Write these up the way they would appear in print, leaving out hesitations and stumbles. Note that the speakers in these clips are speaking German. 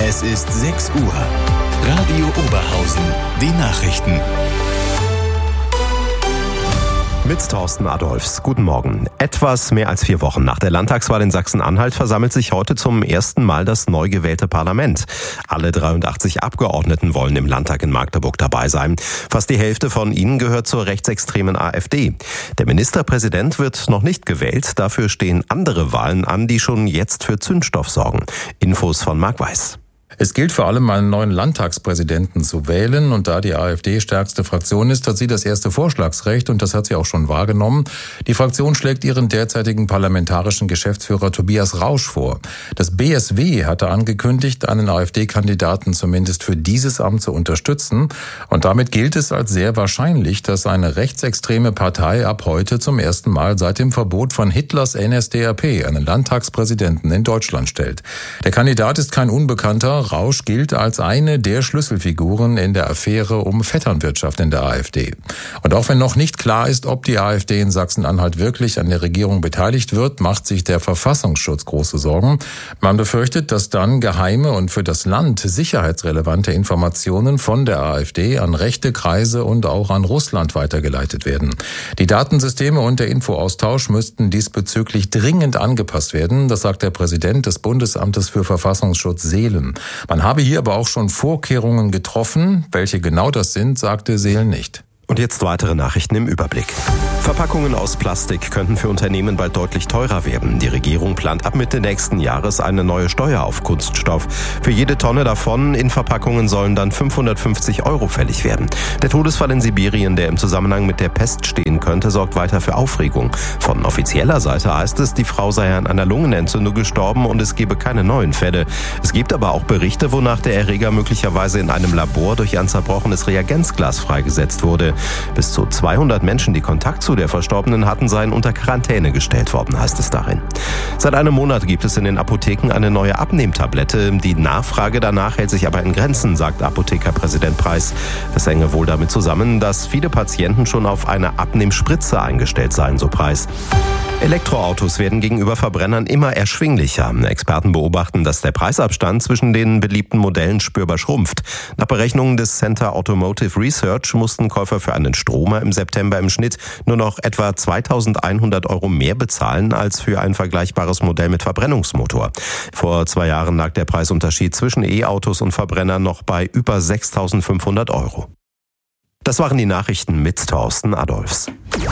Es ist 6 Uhr. Radio Oberhausen, die Nachrichten. Mit Thorsten Adolfs. Guten Morgen. Etwas mehr als 4 Wochen nach der Landtagswahl in Sachsen-Anhalt versammelt sich heute zum ersten Mal das neu gewählte Parlament. Alle 83 Abgeordneten wollen im Landtag in Magdeburg dabei sein. Fast die Hälfte von ihnen gehört zur rechtsextremen AfD. Der Ministerpräsident wird noch nicht gewählt. Dafür stehen andere Wahlen an, die schon jetzt für Zündstoff sorgen. Infos von Marc Weiß. Es gilt vor allem, einen neuen Landtagspräsidenten zu wählen. Und da die AfD stärkste Fraktion ist, hat sie das erste Vorschlagsrecht. Und das hat sie auch schon wahrgenommen. Die Fraktion schlägt ihren derzeitigen parlamentarischen Geschäftsführer Tobias Rausch vor. Das BSW hatte angekündigt, einen AfD-Kandidaten zumindest für dieses Amt zu unterstützen. Und damit gilt es als sehr wahrscheinlich, dass eine rechtsextreme Partei ab heute zum ersten Mal seit dem Verbot von Hitlers NSDAP einen Landtagspräsidenten in Deutschland stellt. Der Kandidat ist kein Unbekannter. Rausch gilt als eine der Schlüsselfiguren in der Affäre um Vetternwirtschaft in der AfD. Und auch wenn noch nicht klar ist, ob die AfD in Sachsen-Anhalt wirklich an der Regierung beteiligt wird, macht sich der Verfassungsschutz große Sorgen. Man befürchtet, dass dann geheime und für das Land sicherheitsrelevante Informationen von der AfD an rechte Kreise und auch an Russland weitergeleitet werden. Die Datensysteme und der Infoaustausch müssten diesbezüglich dringend angepasst werden. Das sagt der Präsident des Bundesamtes für Verfassungsschutz, Seelen. Man habe hier aber auch schon Vorkehrungen getroffen. Welche genau das sind, sagte Seelen nicht. Und jetzt weitere Nachrichten im Überblick. Verpackungen aus Plastik könnten für Unternehmen bald deutlich teurer werden. Die Regierung plant ab Mitte nächsten Jahres eine neue Steuer auf Kunststoff. Für jede Tonne davon in Verpackungen sollen dann 550 € fällig werden. Der Todesfall in Sibirien, der im Zusammenhang mit der Pest stehen könnte, sorgt weiter für Aufregung. Von offizieller Seite heißt es, die Frau sei an einer Lungenentzündung gestorben und es gebe keine neuen Fälle. Es gibt aber auch Berichte, wonach der Erreger möglicherweise in einem Labor durch ein zerbrochenes Reagenzglas freigesetzt wurde. Bis zu 200 Menschen, die Kontakt zu der Verstorbenen hatten, seien unter Quarantäne gestellt worden, heißt es darin. Seit einem Monat gibt es in den Apotheken eine neue Abnehmtablette. Die Nachfrage danach hält sich aber in Grenzen, sagt Apothekerpräsident Preis. Das hänge wohl damit zusammen, dass viele Patienten schon auf eine Abnehmspritze eingestellt seien, so Preis. Elektroautos werden gegenüber Verbrennern immer erschwinglicher. Experten beobachten, dass der Preisabstand zwischen den beliebten Modellen spürbar schrumpft. Nach Berechnungen des Center Automotive Research mussten Käufer für einen Stromer im September im Schnitt nur noch etwa 2.100 € mehr bezahlen als für ein vergleichbares Modell mit Verbrennungsmotor. Vor 2 Jahren lag der Preisunterschied zwischen E-Autos und Verbrennern noch bei über 6.500 €. Das waren die Nachrichten mit Thorsten Adolfs.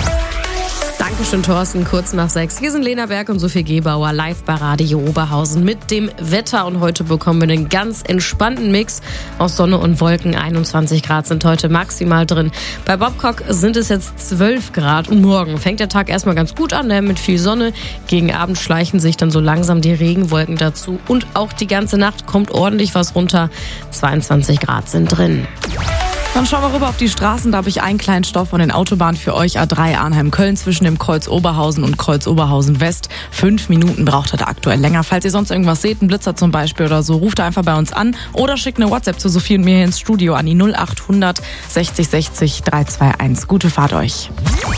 Dankeschön, Thorsten. Kurz nach 6. Hier sind Lena Berg und Sophie Gebauer live bei Radio Oberhausen mit dem Wetter. Und heute bekommen wir einen ganz entspannten Mix aus Sonne und Wolken. 21 Grad sind heute maximal drin. Bei Babcock sind es jetzt 12 Grad. Und morgen fängt der Tag erstmal ganz gut an, mit viel Sonne. Gegen Abend schleichen sich dann so langsam die Regenwolken dazu. Und auch die ganze Nacht kommt ordentlich was runter. 22 Grad sind drin. Dann schauen wir rüber auf die Straßen. Da habe ich einen kleinen Stopp von den Autobahnen für euch. A3 Arnheim-Köln zwischen dem Kreuz Oberhausen und Kreuz Oberhausen-West. 5 Minuten braucht er da aktuell länger. Falls ihr sonst irgendwas seht, einen Blitzer zum Beispiel oder so, ruft einfach bei uns an oder schickt eine WhatsApp zu Sophie und mir hier ins Studio an die 0800 60 60 321. Gute Fahrt euch.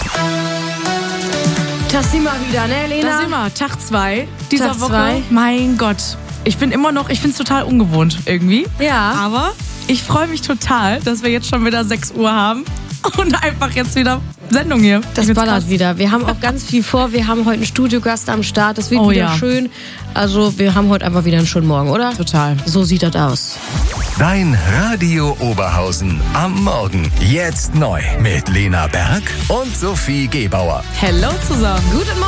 Das sind wir wieder, ne, Lena? Da sind wir, Tag 2 dieser Tag Woche. 2. Mein Gott, ich finde es total ungewohnt irgendwie. Ja. Aber ich freue mich total, dass wir jetzt schon wieder 6 Uhr haben und einfach jetzt wieder Sendung hier. Das ballert wieder. Wir haben auch ganz viel vor. Wir haben heute einen Studiogast am Start. Das wird wieder schön. Also wir haben heute einfach wieder einen schönen Morgen, oder? Total. So sieht das aus. Dein Radio Oberhausen am Morgen. Jetzt neu mit Lena Berg und Sophie Gebauer. Hello zusammen. Guten Morgen.